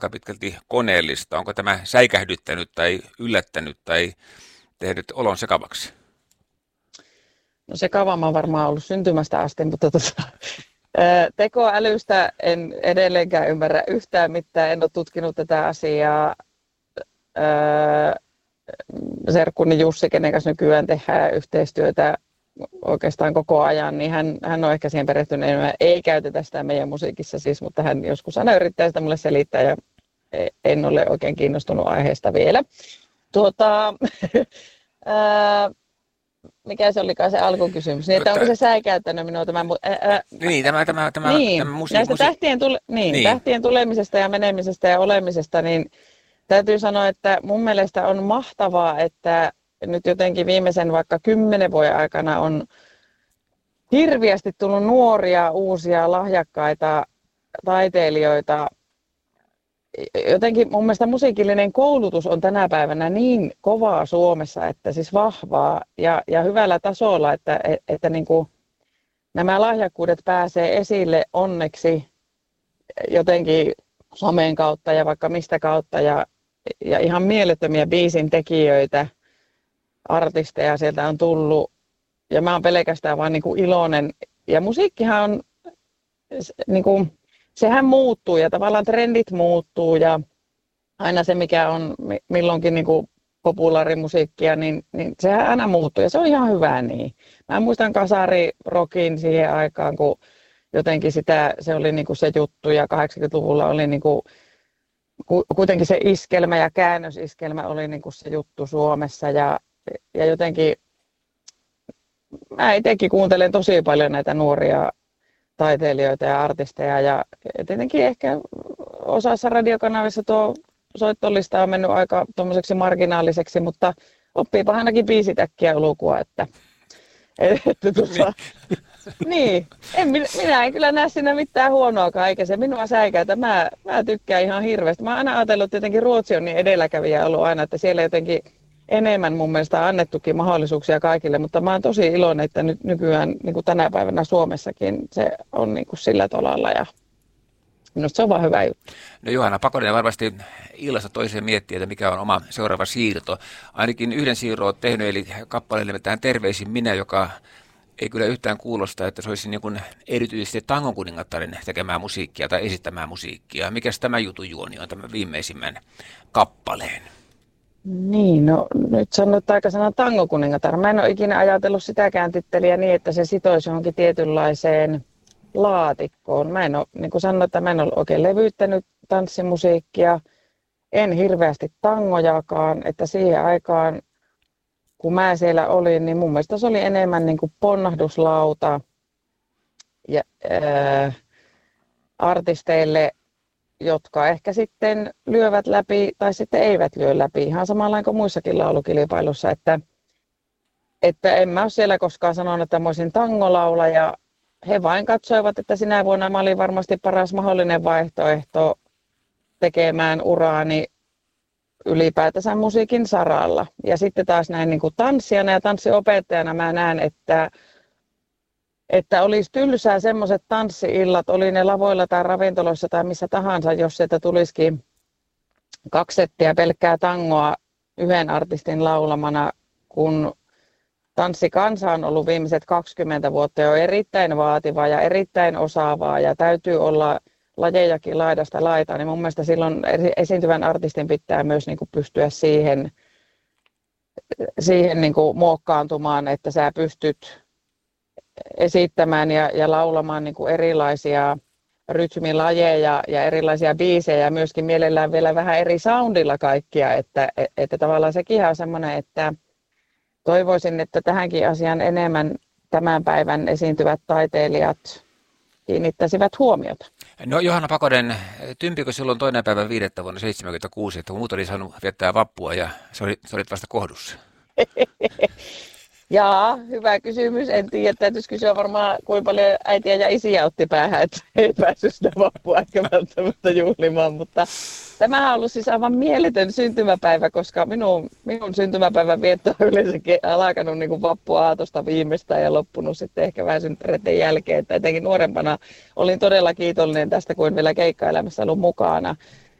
aika pitkälti koneellista. Onko tämä säikähdyttänyt tai yllättänyt tai tehnyt olon sekavaksi? No sekava mä oon varmaan ollut syntymästä asti, mutta tekoälystä en edelleenkään ymmärrä yhtään mitään. En ole tutkinut tätä asiaa. Serkkuni Jussi, kenen kanssa nykyään tehdään yhteistyötä oikeastaan koko ajan, niin hän on ehkä siihen perehtynyt enemmän. Ei käytetä sitä meidän musiikissa siis, mutta hän joskus aina yrittää sitä mulle selittää ja en ole oikein kiinnostunut aiheesta vielä. Mikä se olikaan se alkukysymys? Niin, että onko se säikäyttänyt minua tämä musiikki. Tähtien tulemisesta ja menemisestä ja olemisesta, niin täytyy sanoa, että mun mielestä on mahtavaa, että nyt jotenkin viimeisen vaikka 10 vuoden aikana on hirviästi tullut nuoria, uusia, lahjakkaita taiteilijoita. Jotenkin mun mielestä musiikillinen koulutus on tänä päivänä niin kovaa Suomessa, että siis vahvaa ja hyvällä tasolla, että niin kuin nämä lahjakkuudet pääsee esille onneksi jotenkin somen kautta ja vaikka mistä kautta ja ihan mielettömiä biisin tekijöitä, artisteja sieltä on tullut ja mä oon pelkästään vaan niin kuin iloinen ja musiikkihan on niin kuin, sehän muuttuu ja tavallaan trendit muuttuu ja aina se mikä on milloinkin niin kuin populaarimusiikkia, niin sehän aina muuttuu ja se on ihan hyvä niin. Mä muistan kasarirokin siihen aikaan, kun jotenkin se oli niin kuin se juttu ja 80-luvulla oli niin kuin, kuitenkin se iskelmä ja käännösiskelmä oli niin kuin se juttu Suomessa ja jotenkin mä itsekin kuuntelen tosi paljon näitä nuoria taiteilijoita ja artisteja ja tietenkin ehkä osassa radiokanavissa tuo soittolista on mennyt aika tommoseksi marginaaliseksi, mutta oppiipa ainakin biisitäkkiä lukua, että niin, minä en kyllä näe siinä mitään huonoakaan, eikä se minua säikäytä. Mä tykkään ihan hirveästi. Mä oon aina ajatellut, että jotenkin Ruotsi on niin edelläkävijä ollut aina, että siellä jotenkin enemmän mun mielestä on annettukin mahdollisuuksia kaikille, mutta mä oon tosi iloinen, että nyt nykyään niin kuin tänä päivänä Suomessakin se on niin kuin sillä tolalla ja minusta se on vaan hyvä juttu. No Johanna Pakonen varmasti illasta toiseen miettii, että mikä on oma seuraava siirto. Ainakin yhden siirron olet tehnyt, eli kappaleelle nimetään Terveisin minä, joka ei kyllä yhtään kuulosta, että se olisi niin kuin erityisesti Tangon kuningattaren tekemää musiikkia tai esittämää musiikkia. Mikäs tämä jutun juoni on, tämän viimeisimmän kappaleen? Niin, no nyt sanot aikasana Tangon kuningatar. Mä en ole ikinä ajatellut sitäkään titteliä niin, että se sitoisi johonkin tietynlaiseen laatikkoon. Mä en ole, niin kuin sanoin, että mä en ole oikein levyttänyt tanssimusiikkia, en hirveästi tangojakaan, että siihen aikaan, kun mä siellä olin, niin mun mielestä se oli enemmän niin kuin ponnahduslauta ja, artisteille, jotka ehkä sitten lyövät läpi tai sitten eivät lyö läpi, ihan samalla kuin muissakin laulukilpailussa, että en mä ole siellä koskaan sanonut, että mä olisin tangolaulaja. He vain katsoivat, että sinä vuonna mä olin varmasti paras mahdollinen vaihtoehto tekemään uraani ylipäätänsä musiikin saralla. Ja sitten taas näin niin kuin tanssijana ja tanssiopettajana mä näen, että olisi tylsää semmoiset tanssi-illat, oli ne lavoilla tai ravintoloissa tai missä tahansa, jos sieltä tulisikin 2 settiä pelkkää tangoa yhden artistin laulamana, kun tanssikansa on ollut viimeiset 20 vuotta jo erittäin vaativaa ja erittäin osaavaa ja täytyy olla lajejakin laidasta laitaan, niin mun mielestä silloin esiintyvän artistin pitää myös niin kuin pystyä siihen niin kuin muokkaantumaan, että sä pystyt esittämään ja laulamaan niin kuin erilaisia rytmilajeja ja erilaisia biisejä ja myöskin mielellään vielä vähän eri soundilla kaikkia, että tavallaan sekin on semmoinen, että toivoisin, että tähänkin asiaan enemmän tämän päivän esiintyvät taiteilijat kiinnittäisivät huomiota. No Johanna Pakonen, tympikö silloin 2. päivä 5. vuonna 1976, että muut oli saanut viettää vappua ja sä olit vasta kohdussa? Jaa, hyvä kysymys. En tiedä, täytyisi kysyä varmaan kuinka paljon äitiä ja isiä otti päähän, että ei päässyt sitä vappua eikä välttämättä juhlimaan, mutta tämähän on ollut siis aivan mieletön syntymäpäivä, koska minun syntymäpäivän vietto on yleensäkin alkanut niin kuin vappuaatosta viimeistään ja loppunut sitten ehkä vähän synttäreiden jälkeen, että etenkin nuorempana olin todella kiitollinen tästä, kun en vielä keikkaelämässä ollut mukana.